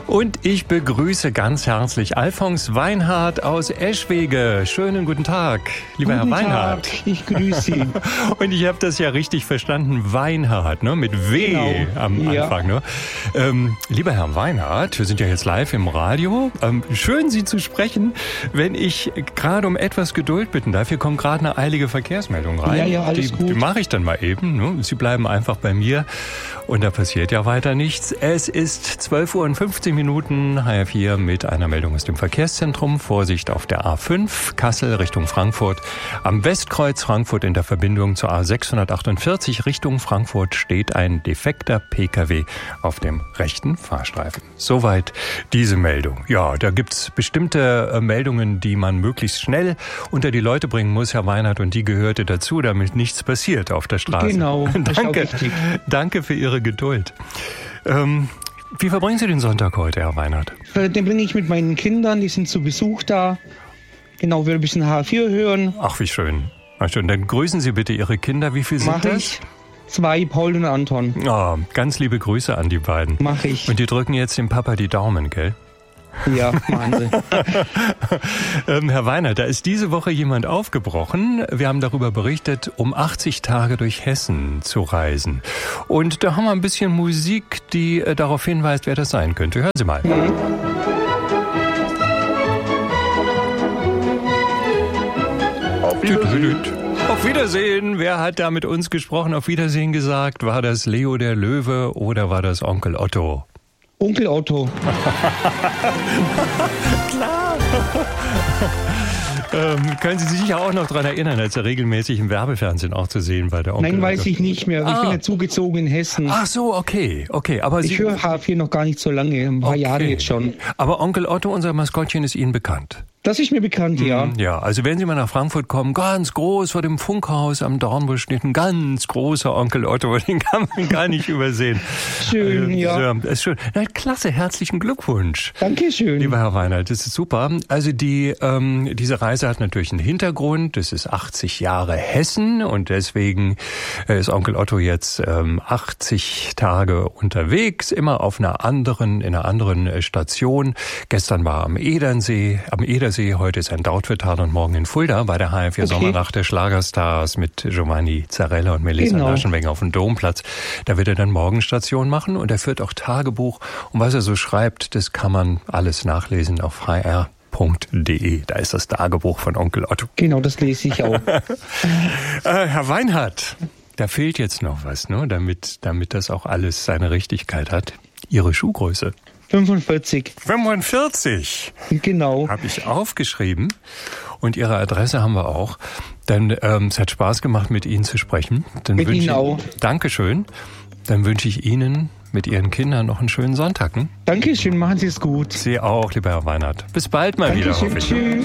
Und ich begrüße ganz herzlich Alfons Weinhardt aus Eschwege. Schönen guten Tag, lieber Herr Weinhardt. Guten Tag, ich grüße Sie. Und ich habe das ja richtig verstanden, Weinhardt, ne? Mit W am Anfang. Ne? Lieber Herr Weinhardt, wir sind ja jetzt live im Radio. Schön, Sie zu sprechen. Wenn ich gerade um etwas Geduld bitten darf, hier kommt gerade eine eilige Verkehrsmeldung rein. Ja, alles gut. Die mache ich dann mal eben. Ne? Sie bleiben einfach bei mir und da passiert ja weiter nichts. Es ist 12:15 Minuten, HR4 mit einer Meldung aus dem Verkehrszentrum. Vorsicht auf der A5, Kassel Richtung Frankfurt. Am Westkreuz Frankfurt in der Verbindung zur A648 Richtung Frankfurt steht ein defekter Pkw auf dem rechten Fahrstreifen. Soweit diese Meldung. Ja, da gibt's bestimmte Meldungen, die man möglichst schnell unter die Leute bringen muss, Herr Weinhardt, und die gehörte dazu, damit nichts passiert auf der Straße. Genau, das ist auch wichtig. Danke für Ihre Geduld. Wie verbringen Sie den Sonntag heute, Herr Weinhardt? Den bringe ich mit meinen Kindern, die sind zu Besuch da. Genau, wir ein bisschen H4 hören. Ach, wie schön. Ach, schön. Dann grüßen Sie bitte Ihre Kinder. Wie viel sind das? Mach ich. 2, Paul und Anton. Oh, ganz liebe Grüße an die beiden. Mach ich. Und die drücken jetzt dem Papa die Daumen, gell? Ja, Wahnsinn. Herr Weinhardt, da ist diese Woche jemand aufgebrochen. Wir haben darüber berichtet, um 80 Tage durch Hessen zu reisen. Und da haben wir ein bisschen Musik, die darauf hinweist, wer das sein könnte. Hören Sie mal. Mhm. Auf Wiedersehen. Auf Wiedersehen. Wer hat da mit uns gesprochen? Auf Wiedersehen gesagt. War das Leo der Löwe oder war das Onkel Otto? Onkel Otto. Klar. Können Sie sich ja auch noch daran erinnern, als er regelmäßig im Werbefernsehen auch zu sehen war, der Onkel? Nein, weiß ich nicht mehr. Ich bin ja zugezogen in Hessen. Ach so, okay. Aber ich höre H4 noch gar nicht so lange, ein paar Jahre jetzt schon. Aber Onkel Otto, unser Maskottchen, ist Ihnen bekannt? Das ist mir bekannt, ja. Ja, also wenn Sie mal nach Frankfurt kommen, ganz groß vor dem Funkhaus am Dornbusch steht ein ganz großer Onkel Otto, den kann man gar nicht übersehen. Schön, ja. Ist schön. Na, klasse, herzlichen Glückwunsch. Dankeschön. Lieber Herr Weinhardt, das ist super. Also diese Reise hat natürlich einen Hintergrund. Das ist 80 Jahre Hessen und deswegen ist Onkel Otto jetzt 80 Tage unterwegs, immer in einer anderen Station. Gestern war am Edersee, heute ist ein Dautphetal und morgen in Fulda bei der HR4 Sommernacht der Schlagerstars mit Giovanni Zarella und Melissa Naschenwenger auf dem Domplatz. Da wird er dann Morgenstation machen und er führt auch Tagebuch. Und was er so schreibt, das kann man alles nachlesen auf hr.de. Da ist das Tagebuch von Onkel Otto. Genau, das lese ich auch. Herr Weinhardt, da fehlt jetzt noch was, ne? Damit das auch alles seine Richtigkeit hat. Ihre Schuhgröße. 45. 45? Genau. Habe ich aufgeschrieben. Und Ihre Adresse haben wir auch. Dann, es hat Spaß gemacht, mit Ihnen zu sprechen. Dann mit Ihnen auch. Dankeschön. Dann wünsche ich Ihnen mit Ihren Kindern noch einen schönen Sonntag. Dankeschön, machen Sie es gut. Sie auch, lieber Herr Weinhardt. Bis bald mal wieder. Tschüss.